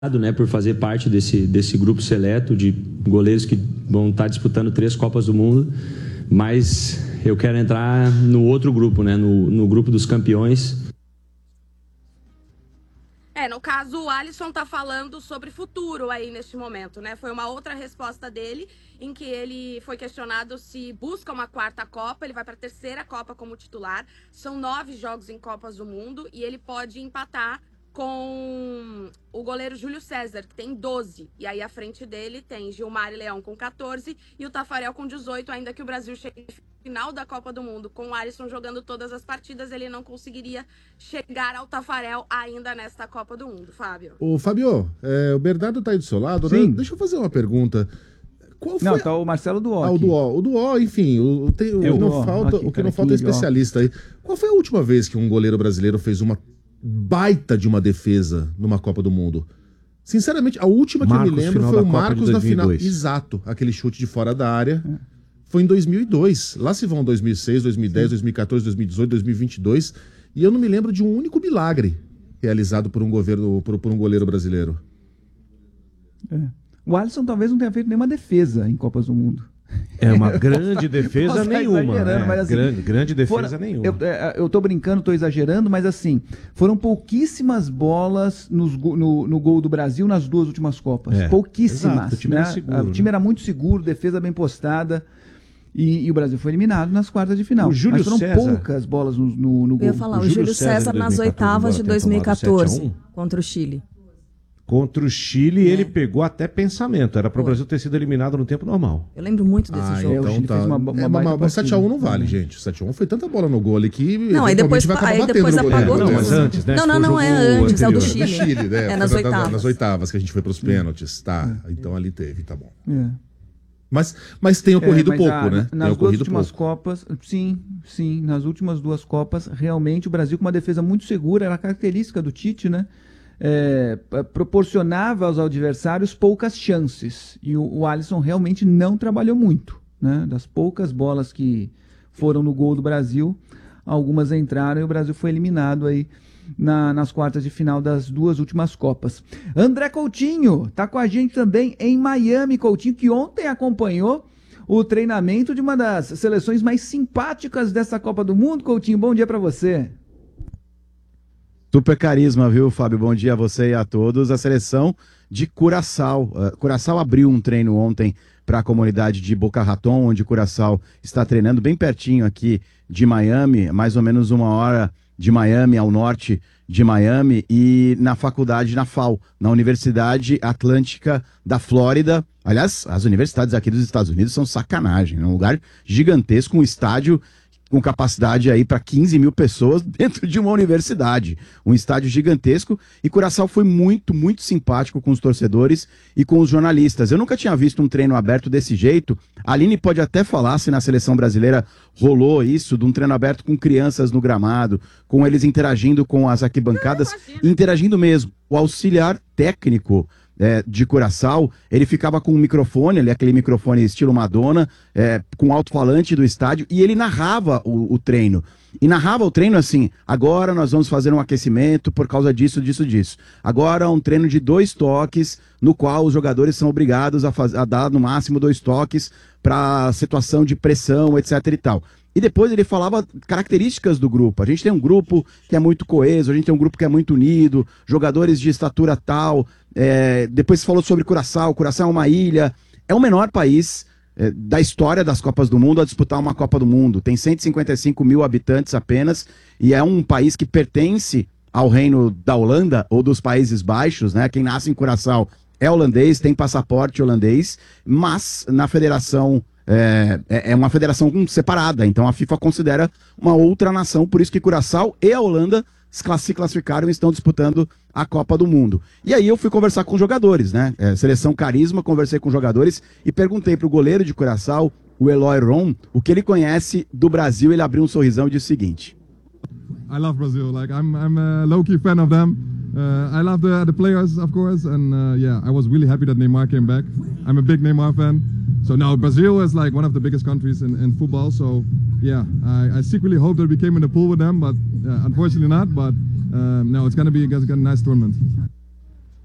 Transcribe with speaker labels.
Speaker 1: Né, por fazer parte desse grupo seleto de goleiros que vão estar disputando 3 Copas do Mundo, mas eu quero entrar no outro grupo, né, no grupo dos campeões.
Speaker 2: No caso, o Alisson tá falando sobre futuro aí neste momento, né? Foi uma outra resposta dele, em que ele foi questionado se busca uma 4ª Copa, ele vai para a 3ª Copa como titular. São 9 jogos em Copas do Mundo e ele pode empatar com o goleiro Júlio César, que tem 12. E aí à frente dele tem Gilmar e Leão com 14 e o Tafarel com 18, ainda que o Brasil chegue no final da Copa do Mundo com o Alisson jogando todas as partidas, ele não conseguiria chegar ao Tafarel ainda nesta Copa do Mundo, Fábio.
Speaker 3: Ô, Fábio, o Bernardo tá aí do seu lado,
Speaker 4: Sim.
Speaker 3: né? Deixa eu fazer uma pergunta. Qual foi...
Speaker 4: Não, tá o Marcelo Duó.
Speaker 3: O Duó, enfim, o que não falta é especialista aí. Qual foi a última vez que um goleiro brasileiro fez uma baita de uma defesa numa Copa do Mundo? Sinceramente, a última que eu me lembro foi o Marcos na final. Exato, aquele chute de fora da área. Foi em 2002. Lá se vão 2006, 2010, 2014, 2018, 2022. E eu não me lembro de um único milagre realizado por um goleiro brasileiro.
Speaker 4: O Alisson talvez não tenha feito nenhuma defesa em Copas do Mundo.
Speaker 5: É uma grande defesa nenhuma.
Speaker 4: Mas, assim,
Speaker 5: grande defesa nenhuma.
Speaker 4: Eu tô brincando, tô exagerando, mas assim, foram pouquíssimas bolas no gol do Brasil nas 2 últimas Copas. Pouquíssimas.
Speaker 5: Exato, o time era seguro,
Speaker 4: o time era muito seguro, defesa bem postada. E o Brasil foi eliminado nas quartas de final.
Speaker 5: Mas foram
Speaker 4: poucas bolas no gol.
Speaker 6: Eu ia falar, o Júlio César nas oitavas de 2014 contra o Chile.
Speaker 5: Contra o Chile, ele pegou até pensamento. Era para o Brasil ter sido eliminado no tempo normal.
Speaker 6: Eu lembro muito desse jogo.
Speaker 3: Então tá. Mas 7x1 não vale, gente. 7x1 foi tanta bola no gol ali que
Speaker 6: não, aí depois apagou tudo.
Speaker 5: Não, mas antes, né?
Speaker 6: Não é antes, é o do Chile.
Speaker 3: Né?
Speaker 6: Nas oitavas.
Speaker 3: Nas oitavas que a gente foi para os pênaltis. Tá, então ali teve, tá bom. Mas tem ocorrido pouco, né?
Speaker 4: Nas 2 últimas Copas, sim, nas últimas 2 Copas, realmente o Brasil com uma defesa muito segura, era a característica do Tite, né? Proporcionava aos adversários poucas chances. E o Alisson realmente não trabalhou muito, né? Das poucas bolas que foram no gol do Brasil, algumas entraram e o Brasil foi eliminado aí nas quartas de final das 2 últimas Copas. André Coutinho tá com a gente também em Miami. Coutinho, que ontem acompanhou o treinamento de uma das seleções mais simpáticas dessa Copa do Mundo. Coutinho, bom dia para você.
Speaker 7: Super carisma, viu, Fábio? Bom dia a você e a todos. A seleção de Curaçao. Curaçao abriu um treino ontem para a comunidade de Boca Raton, onde Curaçao está treinando bem pertinho aqui de Miami, mais ou menos 1 hora de Miami, ao norte de Miami, e na faculdade, na FAO, na Universidade Atlântica da Flórida. Aliás, as universidades aqui dos Estados Unidos são sacanagem, é um lugar gigantesco, um estádio com capacidade aí para 15 mil pessoas dentro de uma universidade. Um estádio gigantesco, e Curaçao foi muito, muito simpático com os torcedores e com os jornalistas. Eu nunca tinha visto um treino aberto desse jeito. A Aline pode até falar se na seleção brasileira rolou isso, de um treino aberto com crianças no gramado, com eles interagindo com as arquibancadas, interagindo mesmo. O auxiliar técnico de Curaçao, ele ficava com um microfone, aquele microfone estilo Madonna, com alto-falante do estádio, e ele narrava o treino. E narrava o treino assim: agora nós vamos fazer um aquecimento por causa disso. Agora um treino de 2 toques, no qual os jogadores são obrigados a dar no máximo 2 toques para situação de pressão, etc e tal. E depois ele falava características do grupo. A gente tem um grupo que é muito coeso, a gente tem um grupo que é muito unido, jogadores de estatura tal. Depois falou sobre Curaçao. Curaçao é uma ilha, é o menor país da história das Copas do Mundo a disputar uma Copa do Mundo. Tem 155 mil habitantes apenas, e é um país que pertence ao reino da Holanda ou dos Países Baixos, né? Quem nasce em Curaçao é holandês, tem passaporte holandês, mas na federação... É uma federação separada, então a FIFA considera uma outra nação, por isso que Curaçao e a Holanda se classificaram e estão disputando a Copa do Mundo. E aí eu fui conversar com os jogadores, né? Seleção Carisma, conversei com os jogadores e perguntei para o goleiro de Curaçao, o Eloy Ron, o que ele conhece do Brasil. Ele abriu um sorrisão e disse o seguinte:
Speaker 8: I love Brazil, like I'm a low-key fan of them. I love the players, of course, and I was really happy that Neymar came back. I'm a big Neymar fan. So now Brazil is like one of the biggest countries in football. So I secretly hope that we came in the pool with them, but unfortunately not. But no, it's gonna be a nice tournament.